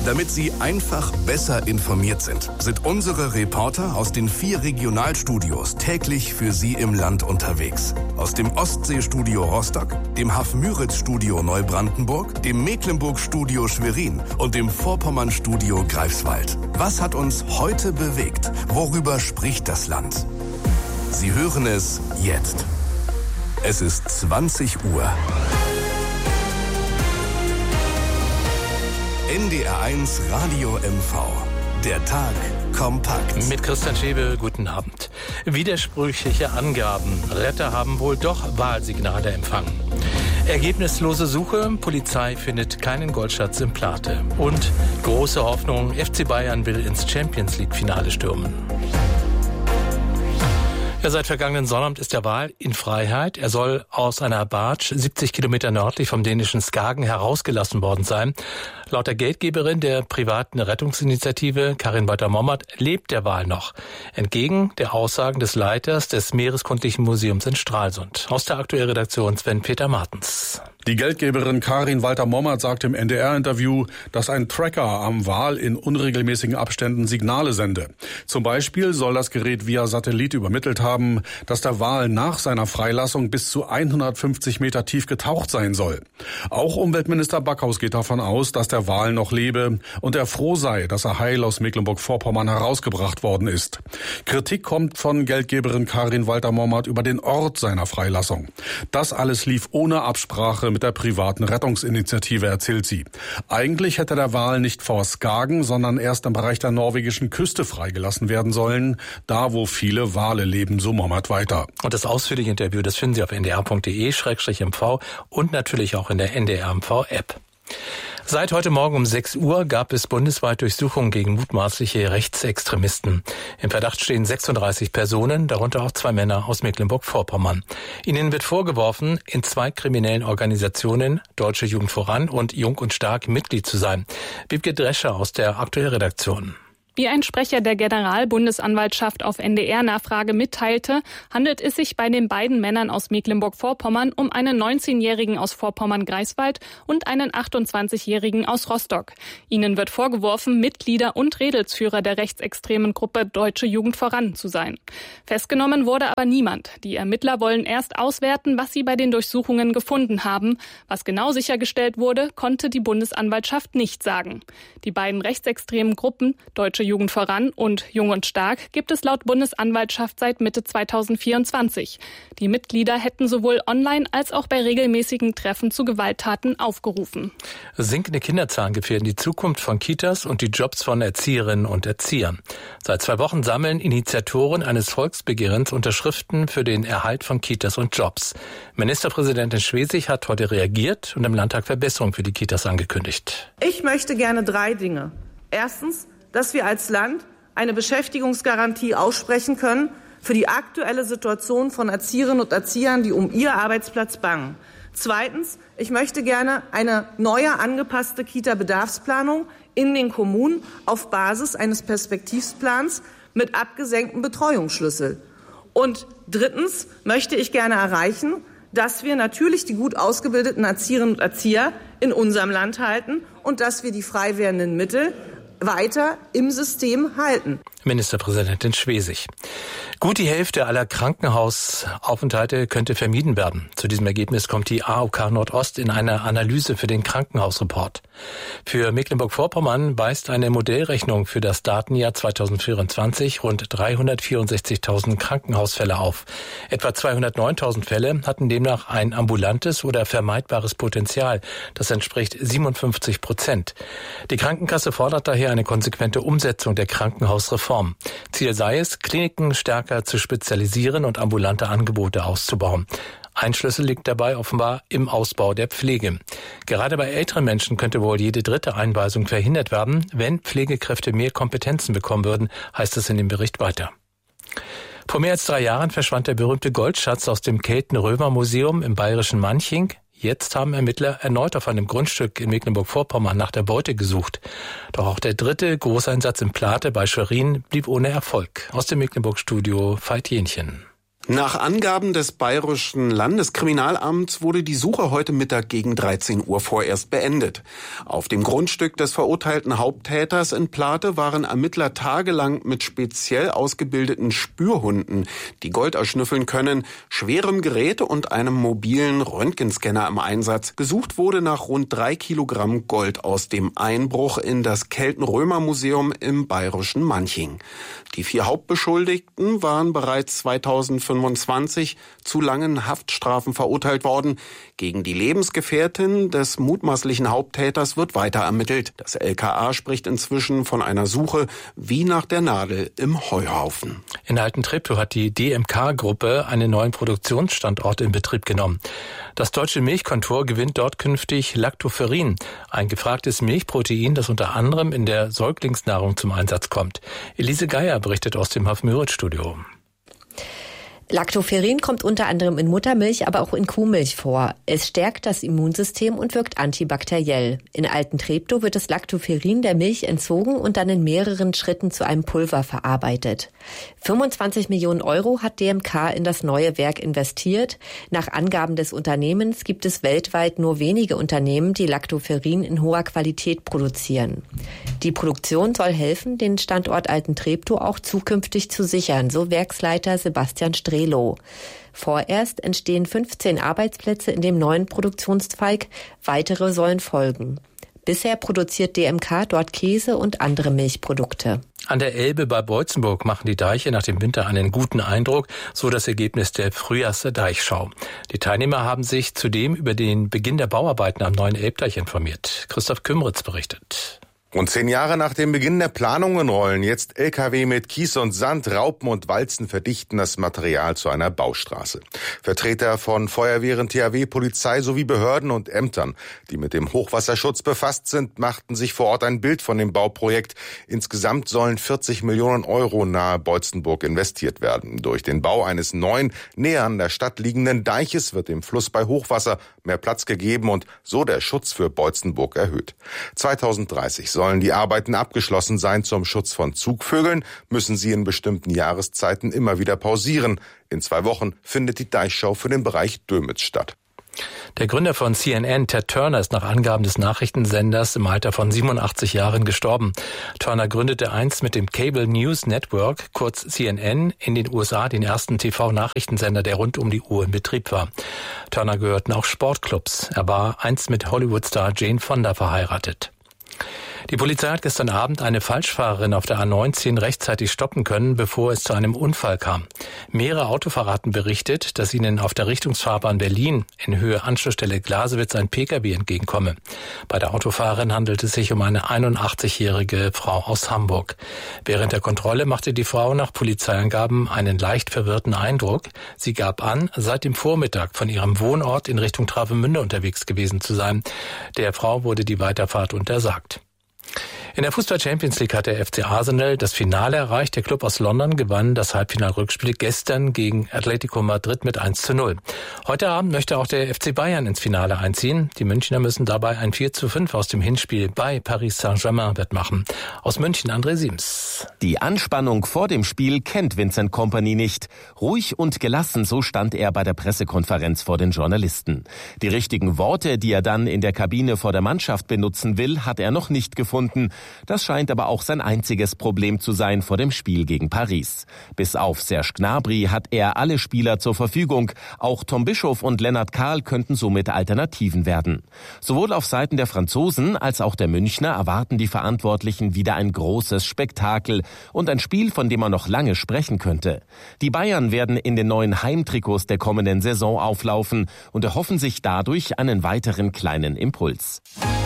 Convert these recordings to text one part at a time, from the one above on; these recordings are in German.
Damit Sie einfach besser informiert sind unsere Reporter aus den 4 Regionalstudios täglich für Sie im Land unterwegs. Aus dem Ostseestudio Rostock, dem Haff-Müritz-Studio Neubrandenburg, dem Mecklenburg-Studio Schwerin und dem Vorpommern-Studio Greifswald. Was hat uns heute bewegt? Worüber spricht das Land? Sie hören es jetzt. Es ist 20 Uhr. NDR1 Radio MV. Der Tag kompakt. Mit Christian Schäbe, guten Abend. Widersprüchliche Angaben. Retter haben wohl doch Wahlsignale empfangen. Ergebnislose Suche. Polizei findet keinen Goldschatz im Plate. Und große Hoffnung. FC Bayern will ins Champions-League-Finale stürmen. Ja, seit vergangenen Sonnabend ist der Wal in Freiheit. Er soll aus einer Barge 70 Kilometer nördlich vom dänischen Skagen herausgelassen worden sein. Laut der Geldgeberin der privaten Rettungsinitiative, Karin Walter-Mommert, lebt der Wal noch. Entgegen der Aussagen des Leiters des Meereskundlichen Museums in Stralsund. Aus der aktuellen Redaktion Sven-Peter Martens. Die Geldgeberin Karin Walter-Mommert sagt im NDR-Interview, dass ein Tracker am Wal in unregelmäßigen Abständen Signale sende. Zum Beispiel soll das Gerät via Satellit übermittelt haben, dass der Wal nach seiner Freilassung bis zu 150 Meter tief getaucht sein soll. Auch Umweltminister Backhaus geht davon aus, dass der Wal noch lebe und er froh sei, dass er heil aus Mecklenburg-Vorpommern herausgebracht worden ist. Kritik kommt von Geldgeberin Karin Walter-Mommert über den Ort seiner Freilassung. Das alles lief ohne Absprache mit der privaten Rettungsinitiative, erzählt sie. Eigentlich hätte der Wal nicht vor Skagen, sondern erst im Bereich der norwegischen Küste freigelassen werden sollen, da wo viele Wale leben, so Mommert weiter. Und das ausführliche Interview, das finden Sie auf ndr.de/mv und natürlich auch in der NDR-MV-App. Seit heute Morgen um 6 Uhr gab es bundesweit Durchsuchungen gegen mutmaßliche Rechtsextremisten. Im Verdacht stehen 36 Personen, darunter auch 2 Männer aus Mecklenburg-Vorpommern. Ihnen wird vorgeworfen, in 2 kriminellen Organisationen, Deutsche Jugend voran und Jung und Stark, Mitglied zu sein. Wiebke Drescher aus der aktuellen Redaktion. Wie ein Sprecher der Generalbundesanwaltschaft auf NDR-Nachfrage mitteilte, handelt es sich bei den beiden Männern aus Mecklenburg-Vorpommern um einen 19-Jährigen aus Vorpommern-Greifswald und einen 28-Jährigen aus Rostock. Ihnen wird vorgeworfen, Mitglieder und Redelsführer der rechtsextremen Gruppe Deutsche Jugend voran zu sein. Festgenommen wurde aber niemand. Die Ermittler wollen erst auswerten, was sie bei den Durchsuchungen gefunden haben. Was genau sichergestellt wurde, konnte die Bundesanwaltschaft nicht sagen. Die beiden rechtsextremen Gruppen Deutsche Jugend voran und Jung und Stark gibt es laut Bundesanwaltschaft seit Mitte 2024. Die Mitglieder hätten sowohl online als auch bei regelmäßigen Treffen zu Gewalttaten aufgerufen. Sinkende Kinderzahlen gefährden die Zukunft von Kitas und die Jobs von Erzieherinnen und Erziehern. Seit 2 Wochen sammeln Initiatoren eines Volksbegehrens Unterschriften für den Erhalt von Kitas und Jobs. Ministerpräsidentin Schwesig hat heute reagiert und im Landtag Verbesserungen für die Kitas angekündigt. Ich möchte gerne 3 Dinge. Erstens, dass wir als Land eine Beschäftigungsgarantie aussprechen können für die aktuelle Situation von Erzieherinnen und Erziehern, die um ihr Arbeitsplatz bangen. Zweitens, ich möchte gerne eine neue angepasste Kita-Bedarfsplanung in den Kommunen auf Basis eines Perspektivplans mit abgesenktem Betreuungsschlüssel. Und drittens möchte ich gerne erreichen, dass wir natürlich die gut ausgebildeten Erzieherinnen und Erzieher in unserem Land halten und dass wir die frei werdenden Mittel weiter im System halten. Ministerpräsidentin Schwesig. Gut die Hälfte aller Krankenhausaufenthalte könnte vermieden werden. Zu diesem Ergebnis kommt die AOK Nordost in einer Analyse für den Krankenhausreport. Für Mecklenburg-Vorpommern weist eine Modellrechnung für das Datenjahr 2024 rund 364.000 Krankenhausfälle auf. Etwa 209.000 Fälle hatten demnach ein ambulantes oder vermeidbares Potenzial. Das entspricht 57%. Die Krankenkasse fordert daher eine konsequente Umsetzung der Krankenhausreform. Ziel sei es, Kliniken stärker zu spezialisieren und ambulante Angebote auszubauen. Ein Schlüssel liegt dabei offenbar im Ausbau der Pflege. Gerade bei älteren Menschen könnte wohl jede 3. Einweisung verhindert werden, wenn Pflegekräfte mehr Kompetenzen bekommen würden, heißt es in dem Bericht weiter. Vor mehr als 3 Jahren verschwand der berühmte Goldschatz aus dem Kelten-Römer-Museum im bayerischen Manching. Jetzt haben Ermittler erneut auf einem Grundstück in Mecklenburg-Vorpommern nach der Beute gesucht. Doch auch der 3. Großeinsatz in Plate bei Schwerin blieb ohne Erfolg. Aus dem Mecklenburg-Studio Veit Jenchen. Nach Angaben des Bayerischen Landeskriminalamts wurde die Suche heute Mittag gegen 13 Uhr vorerst beendet. Auf dem Grundstück des verurteilten Haupttäters in Plate waren Ermittler tagelang mit speziell ausgebildeten Spürhunden, die Gold erschnüffeln können, schwerem Gerät und einem mobilen Röntgenscanner im Einsatz. Gesucht wurde nach rund 3 Kilogramm Gold aus dem Einbruch in das Kelten-Römer-Museum im bayerischen Manching. Die 4 Hauptbeschuldigten waren bereits 2025 zu langen Haftstrafen verurteilt worden. Gegen die Lebensgefährtin des mutmaßlichen Haupttäters wird weiter ermittelt. Das LKA spricht inzwischen von einer Suche wie nach der Nadel im Heuhaufen. In Altentreptow hat die DMK-Gruppe einen neuen Produktionsstandort in Betrieb genommen. Das deutsche Milchkontor gewinnt dort künftig Lactoferrin, ein gefragtes Milchprotein, das unter anderem in der Säuglingsnahrung zum Einsatz kommt. Elise Geier berichtet aus dem Haff-Müritz-Studio. Lactoferrin kommt unter anderem in Muttermilch, aber auch in Kuhmilch vor. Es stärkt das Immunsystem und wirkt antibakteriell. In Altentreptow wird das Lactoferrin der Milch entzogen und dann in mehreren Schritten zu einem Pulver verarbeitet. 25 Millionen Euro hat DMK in das neue Werk investiert. Nach Angaben des Unternehmens gibt es weltweit nur wenige Unternehmen, die Lactoferrin in hoher Qualität produzieren. Die Produktion soll helfen, den Standort Altentreptow auch zukünftig zu sichern, so Werksleiter Sebastian Strelo. Vorerst entstehen 15 Arbeitsplätze in dem neuen Produktionszweig, weitere sollen folgen. Bisher produziert DMK dort Käse und andere Milchprodukte. An der Elbe bei Beutzenburg machen die Deiche nach dem Winter einen guten Eindruck, so das Ergebnis der Frühjahrs-Deichschau. Die Teilnehmer haben sich zudem über den Beginn der Bauarbeiten am neuen Elbdeich informiert. Christoph Kümmeritz berichtet. Rund 10 Jahre nach dem Beginn der Planungen rollen jetzt Lkw mit Kies und Sand, Raupen und Walzen verdichten das Material zu einer Baustraße. Vertreter von Feuerwehren, THW, Polizei sowie Behörden und Ämtern, die mit dem Hochwasserschutz befasst sind, machten sich vor Ort ein Bild von dem Bauprojekt. Insgesamt sollen 40 Millionen Euro nahe Beutzenburg investiert werden. Durch den Bau eines neuen, näher an der Stadt liegenden Deiches wird dem Fluss bei Hochwasser mehr Platz gegeben und so der Schutz für Beutzenburg erhöht. 2030 sollen die Arbeiten abgeschlossen sein. Zum Schutz von Zugvögeln müssen sie in bestimmten Jahreszeiten immer wieder pausieren. In 2 Wochen findet die Deichschau für den Bereich Dömitz statt. Der Gründer von CNN, Ted Turner, ist nach Angaben des Nachrichtensenders im Alter von 87 Jahren gestorben. Turner gründete einst mit dem Cable News Network, kurz CNN, in den USA den ersten TV-Nachrichtensender, der rund um die Uhr in Betrieb war. Turner gehörten auch Sportclubs. Er war einst mit Hollywood-Star Jane Fonda verheiratet. Die Polizei hat gestern Abend eine Falschfahrerin auf der A19 rechtzeitig stoppen können, bevor es zu einem Unfall kam. Mehrere Autofahrer hatten berichtet, dass ihnen auf der Richtungsfahrbahn Berlin in Höhe Anschlussstelle Glasewitz ein Pkw entgegenkomme. Bei der Autofahrerin handelte es sich um eine 81-jährige Frau aus Hamburg. Während der Kontrolle machte die Frau nach Polizeiangaben einen leicht verwirrten Eindruck. Sie gab an, seit dem Vormittag von ihrem Wohnort in Richtung Travemünde unterwegs gewesen zu sein. Der Frau wurde die Weiterfahrt untersagt. In der Fußball-Champions League hat der FC Arsenal das Finale erreicht. Der Club aus London gewann das Halbfinalrückspiel gestern gegen Atletico Madrid mit 1:0. Heute Abend möchte auch der FC Bayern ins Finale einziehen. Die Münchner müssen dabei ein 4:5 aus dem Hinspiel bei Paris Saint-Germain wettmachen. Aus München André Siems. Die Anspannung vor dem Spiel kennt Vincent Kompany nicht. Ruhig und gelassen, so stand er bei der Pressekonferenz vor den Journalisten. Die richtigen Worte, die er dann in der Kabine vor der Mannschaft benutzen will, hat er noch nicht gefunden. Das scheint aber auch sein einziges Problem zu sein vor dem Spiel gegen Paris. Bis auf Serge Gnabry hat er alle Spieler zur Verfügung. Auch Tom Bischoff und Lennart Kahl könnten somit Alternativen werden. Sowohl auf Seiten der Franzosen als auch der Münchner erwarten die Verantwortlichen wieder ein großes Spektakel und ein Spiel, von dem man noch lange sprechen könnte. Die Bayern werden in den neuen Heimtrikots der kommenden Saison auflaufen und erhoffen sich dadurch einen weiteren kleinen Impuls.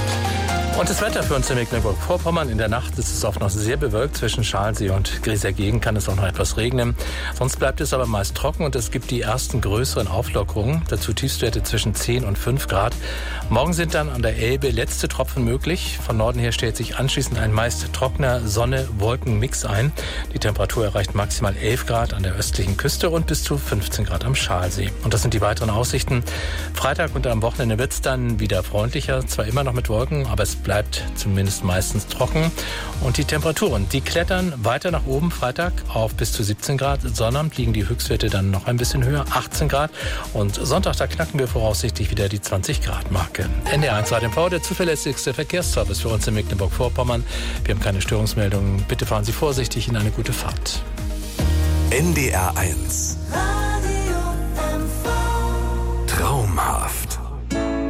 Und das Wetter für uns in Mecklenburg-Vorpommern. In der Nacht ist es oft noch sehr bewölkt. Zwischen Schalensee und Grieser Gegend kann es auch noch etwas regnen. Sonst bleibt es aber meist trocken und es gibt die ersten größeren Auflockerungen. Dazu Tiefstwerte zwischen 10 und 5 Grad. Morgen sind dann an der Elbe letzte Tropfen möglich. Von Norden her stellt sich anschließend ein meist trockener Sonne-Wolken-Mix ein. Die Temperatur erreicht maximal 11 Grad an der östlichen Küste und bis zu 15 Grad am Schalensee. Und das sind die weiteren Aussichten. Freitag und am Wochenende wird es dann wieder freundlicher. Zwar immer noch mit Wolken, aber es bleibt bleibt zumindest meistens trocken. Und die Temperaturen, die klettern weiter nach oben. Freitag auf bis zu 17 Grad. Sonnabend liegen die Höchstwerte dann noch ein bisschen höher, 18 Grad. Und Sonntag, da knacken wir voraussichtlich wieder die 20 Grad Marke. NDR1 Radio, der zuverlässigste Verkehrsservice für uns in Mecklenburg-Vorpommern. Wir haben keine Störungsmeldungen. Bitte fahren Sie vorsichtig in eine gute Fahrt. NDR1